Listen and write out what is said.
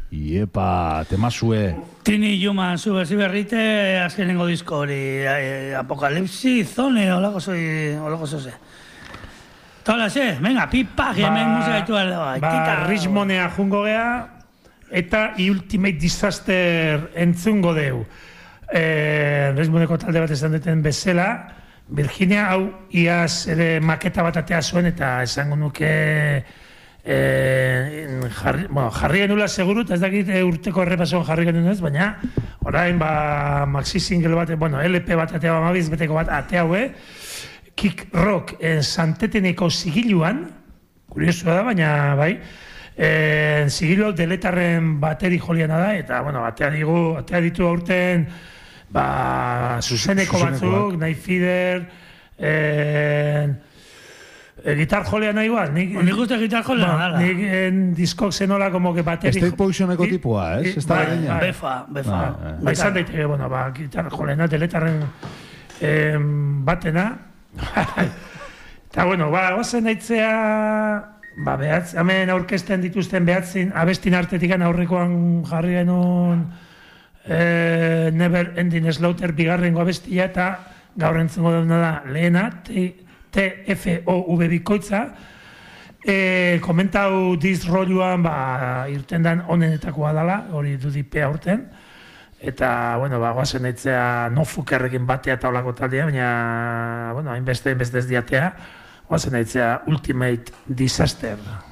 Iepa, temazue. Tini Human Subversi berrite, azkenengo disko hori, Apokalipsi, Zone, olako zoze. Tola ze, venga, pipa, hemen musika ditu alda. Richmonea jungo gea, eta Ultimate Disaster entzungo deu. Richmoneko talde bat esan duten bezala, Virginia hau iaz ere maketa bat atea zuen eta esango nuke jarri genula seguru, eta ez dakit urteko errepasoan jarri genuen ez, baina orain maxi single bat, LP bat atea amabiz beteko bat atea Kick Rock santeteneko zigiluan, kuriosua da, baina bai, zigilu deletarren bateri joliana da, eta atea ditu aurten zuzeneko batzuk, nahi Fider, gitar joleana igual. Nik uste gitar joleana dala. Nik diskok zenolako como que bateri... State Poisoneko tipua, ez? Ez da berdina. Befa. Izan daiteke, gitar joleana, deletarren batena. Eta, ozen aitzea... hemen aurkezten dituzten behatzin, abestin artetikan aurrekoan jarri genuen Never Ending Slaughter bigarrengo abestia, eta gaur entzungo dena da lehena, TFOV bikoitza, komentau dizrolluan irten dan onenetakoa dela, hori dudipea urten, eta, guazen aitzea nofukerrekin batea eta olako taldea, baina, hainbeste ez diatea, guazen aitzea Ultimate Disaster.